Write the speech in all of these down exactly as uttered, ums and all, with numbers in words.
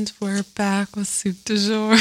And we're back with Soup du Jour.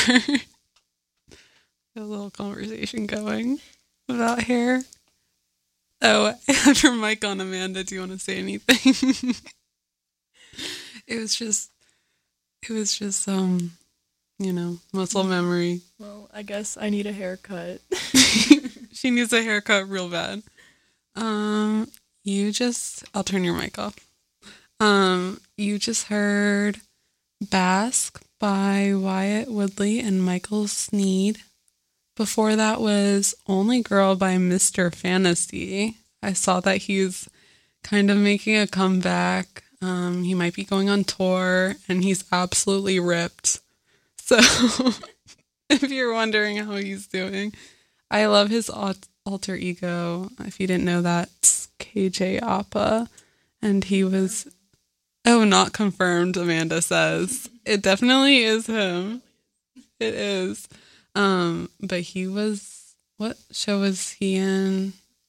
A little conversation going about hair. Oh, I have your mic on, Amanda. Do you want to say anything? It was just, it was just, um, you know, muscle memory. Well, I guess I need a haircut. She needs a haircut real bad. Um, you just, I'll turn your mic off. Um, you just heard Basque by Wyatt Woodley and Michael Sneed. Before that was Only Girl by Mister Fantasy. I saw that he's kind of making a comeback. Um, he might be going on tour, and he's absolutely ripped. So, if you're wondering how he's doing, I love his alter ego. If you didn't know that, it's K J Appa. And he was... Oh, not confirmed, Amanda says. It definitely is him. It is. Um, but he was... What show was he in?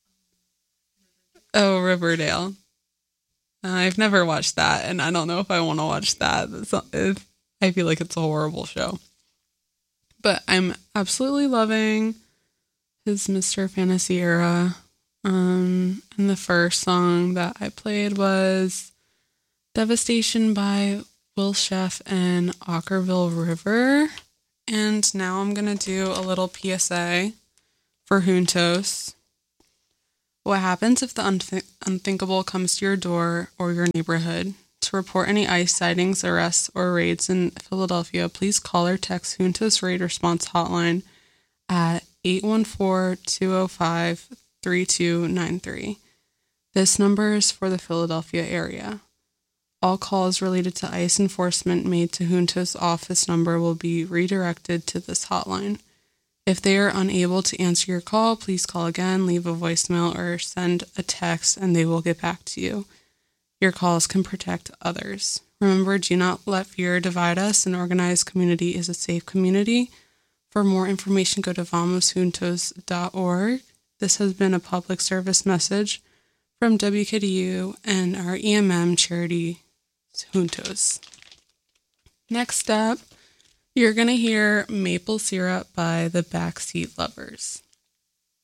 Oh, Riverdale. Uh, I've never watched that, and I don't know if I want to watch that. It's not, it, I feel like it's a horrible show. But I'm absolutely loving his Mister Fantasy era. Um, and the first song that I played was Devastation by Will Sheff and Ockerville River. And now I'm going to do a little P S A for Juntos. What happens if the unth- unthinkable comes to your door or your neighborhood? To report any ICE sightings, arrests, or raids in Philadelphia, please call or text Juntos Raid Response Hotline at eight one four, two oh five, three two nine three. This number is for the Philadelphia area. All calls related to ICE enforcement made to Juntos office number will be redirected to this hotline. If they are unable to answer your call, please call again, leave a voicemail, or send a text, and they will get back to you. Your calls can protect others. Remember, do not let fear divide us. An organized community is a safe community. For more information, go to vamos juntos dot org. This has been a public service message from W K D U and our E M M charity, Juntos. Next up, you're going to hear Maple Syrup by the Backseat Lovers.